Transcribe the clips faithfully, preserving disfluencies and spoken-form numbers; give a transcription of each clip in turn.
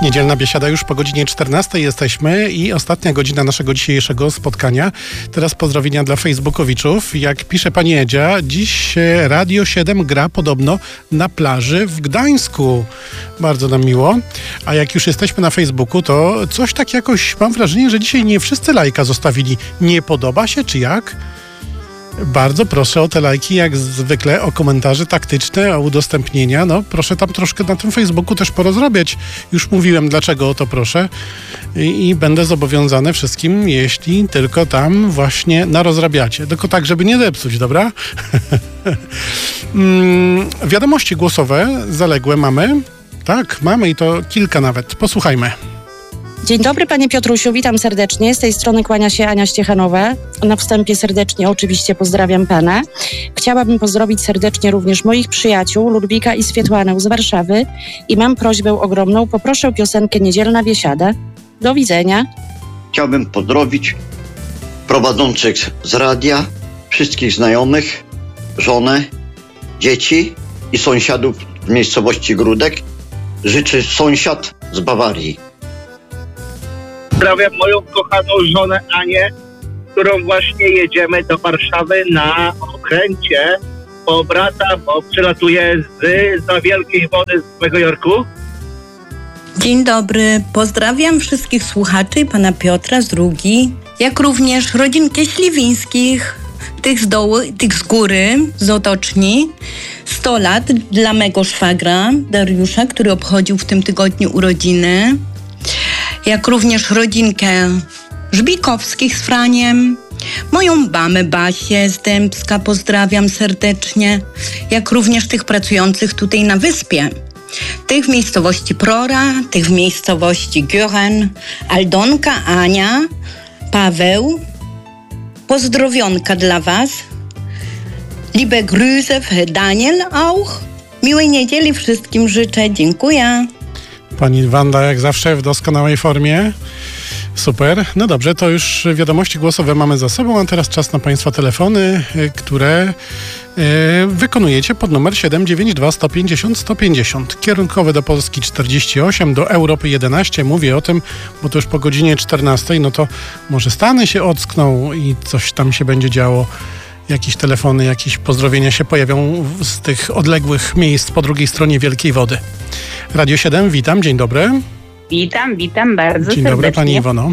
Niedzielna biesiada już po godzinie czternastej jesteśmy i ostatnia godzina naszego dzisiejszego spotkania. Teraz pozdrowienia dla facebookowiczów. Jak pisze pani Edzia, dziś Radio siedem gra podobno na plaży w Gdańsku. Bardzo nam miło. A jak już jesteśmy na Facebooku, to coś tak jakoś mam wrażenie, że dzisiaj nie wszyscy lajka zostawili. Nie podoba się, czy jak? Bardzo proszę o te lajki, jak zwykle, o komentarze taktyczne, o udostępnienia. No proszę tam troszkę na tym Facebooku też porozrabiać. Już mówiłem, dlaczego o to proszę i, i będę zobowiązany wszystkim, jeśli tylko tam właśnie narozrabiacie. Tylko tak, żeby nie zepsuć, dobra? hmm, wiadomości głosowe zaległe mamy. Tak, mamy i to kilka nawet. Posłuchajmy. Dzień dobry, panie Piotrusiu, witam serdecznie. Z tej strony kłania się Ania Ściechanowa. Na wstępie serdecznie oczywiście pozdrawiam pana. Chciałabym pozdrowić serdecznie również moich przyjaciół Ludwika i Swietłanę z Warszawy i mam prośbę ogromną, poproszę o piosenkę Niedzielna biesiada. Do widzenia. Chciałbym pozdrowić prowadzących z radia, wszystkich znajomych, żonę, dzieci i sąsiadów z miejscowości Grudek. Życzy sąsiad z Bawarii. Pozdrawiam moją kochaną żonę Anię, którą właśnie jedziemy do Warszawy na okręcie po brata, bo przylatuję z za wielkiej wody z Nowego Jorku. Dzień dobry, pozdrawiam wszystkich słuchaczy i pana Piotra z Drugi, jak również rodzinkę Śliwińskich, tych z dołu, tych z góry, z otoczni. sto lat dla mego szwagra Dariusza, który obchodził w tym tygodniu urodziny. Jak również rodzinkę Żbikowskich z Franiem, moją mamę Basię z Dębska, pozdrawiam serdecznie, jak również tych pracujących tutaj na wyspie. Tych w miejscowości Prora, tych w miejscowości Gören, Aldonka, Ania, Paweł. Pozdrowionka dla was. Liebe Grüße, Daniel auch. Miłej niedzieli wszystkim życzę, dziękuję. Pani Wanda jak zawsze w doskonałej formie. Super. No dobrze, to już wiadomości głosowe mamy za sobą, a teraz czas na państwa telefony, które y, wykonujecie pod numer siedem dziewięć dwa sto pięćdziesiąt sto pięćdziesiąt. Kierunkowy do Polski czterdzieści osiem, do Europy jedenaście. Mówię o tym, bo to już po godzinie czternastej, no to może Stany się ockną i coś tam się będzie działo. Jakieś telefony, jakieś pozdrowienia się pojawią z tych odległych miejsc po drugiej stronie Wielkiej Wody. Radio siedem, witam, dzień dobry. Witam, witam bardzo dzień serdecznie. Dzień dobry, pani Iwono.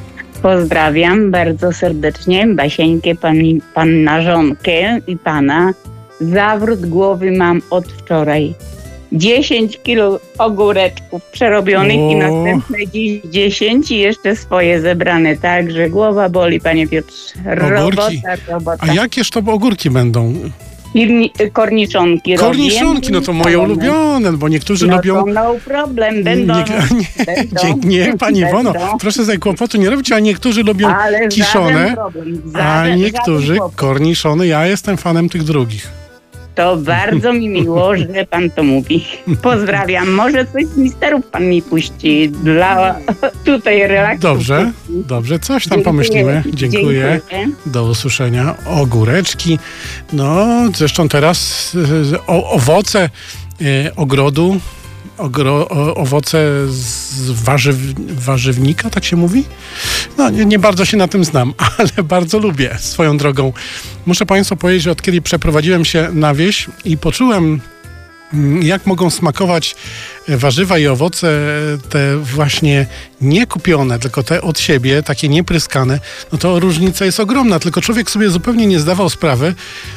Pozdrawiam bardzo serdecznie Basieńkę, pani, pana żonkę i pana. Zawrót głowy mam od wczoraj. dziesięć kilo ogóreczków przerobionych o. i następne dziś dziesięć i jeszcze swoje zebrane. Także głowa boli, panie Piotrze. Robota, robota. A jakież to ogórki będą? I korniszonki Korniszonki, robię. no to moje ulubione, bo niektórzy no lubią... To no problem, będą. Nie, nie, będą, nie, nie pani Iwono, proszę sobie kłopotu nie robić, a niektórzy lubią Ale kiszone, problem, żaden, a niektórzy korniszone. Ja jestem fanem tych drugich. To bardzo mi miło, że pan to mówi. Pozdrawiam. Może coś z misterów pan mi puści dla tutaj relaksu. Dobrze, dobrze. Coś tam Dziękuję. pomyślimy. Dziękuję. Dziękuję. Do usłyszenia. Ogóreczki. No, zresztą teraz o, owoce e, ogrodu, ogro, o, owoce z warzyw, warzywnika, tak się mówi? No, nie, nie bardzo się na tym znam, ale bardzo lubię swoją drogą. Muszę państwu powiedzieć, że od kiedy przeprowadziłem się na wieś i poczułem, jak mogą smakować warzywa i owoce, te właśnie nie kupione, tylko te od siebie, takie niepryskane, no to różnica jest ogromna. Tylko człowiek sobie zupełnie nie zdawał sprawy,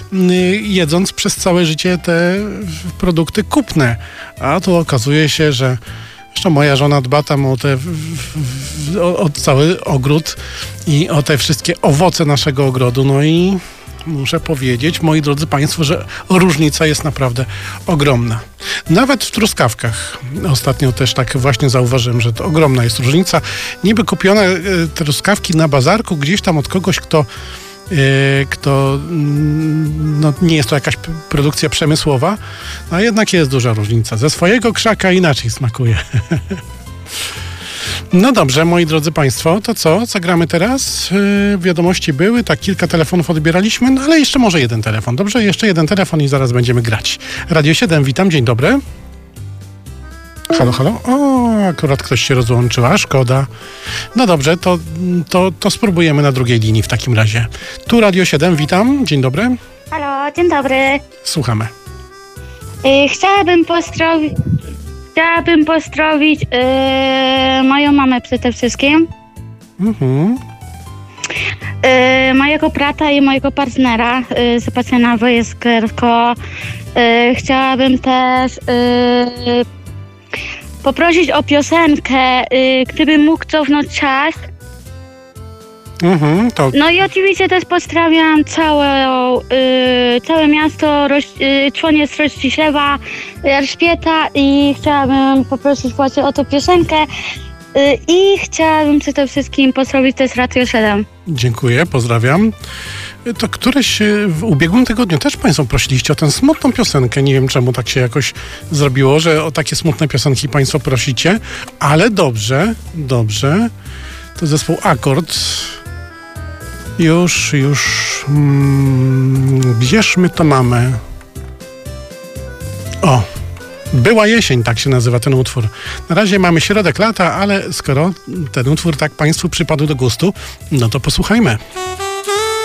jedząc przez całe życie te produkty kupne. A tu okazuje się, że zresztą moja żona dba tam o, te, o, o cały ogród i o te wszystkie owoce naszego ogrodu. No i muszę powiedzieć, moi drodzy państwo, że różnica jest naprawdę ogromna. Nawet w truskawkach. Ostatnio też tak właśnie zauważyłem, że to ogromna jest różnica. Niby kupione y, truskawki na bazarku gdzieś tam od kogoś, kto, y, kto y, no, nie jest to jakaś p- produkcja przemysłowa, a jednak jest duża różnica. Ze swojego krzaka inaczej smakuje. No dobrze, moi drodzy państwo, to co? Zagramy teraz? Yy, wiadomości były, tak kilka telefonów odbieraliśmy, no ale jeszcze może jeden telefon. Dobrze, jeszcze jeden telefon i zaraz będziemy grać. Radio siedem, witam, dzień dobry. Halo, halo? O, akurat ktoś się rozłączył, a szkoda. No dobrze, to, to, to spróbujemy na drugiej linii w takim razie. Tu Radio siedem, witam, dzień dobry. Halo, dzień dobry. Słuchamy. Y, chciałabym pozdrowić, chciałabym pozdrowić y, moją mamę przede wszystkim, Mhm. y, mojego brata i mojego partnera, y, Sebastiana Wojewskiego. Y, chciałabym też y, poprosić o piosenkę, y, gdybym mógł cofnąć czas. Mhm, to No i oczywiście też pozdrawiam całe, y, całe miasto, Roś, y, członiec Rościszewa, Elżbieta i chciałabym poprosić właśnie o tą piosenkę y, i chciałabym przede wszystkim pozdrowić też Radio siedem. dziękuję, pozdrawiam. To któreś e, w ubiegłym tygodniu też Państwo prosiliście o tę smutną piosenkę. Nie wiem, czemu tak się jakoś zrobiło, że o takie smutne piosenki Państwo prosicie, ale dobrze, dobrze. To zespół Akord. Już, już. Mm, gdzież my to mamy? O, Była jesień, tak się nazywa ten utwór. Na razie mamy środek lata, ale skoro ten utwór tak Państwu przypadł do gustu, no to posłuchajmy.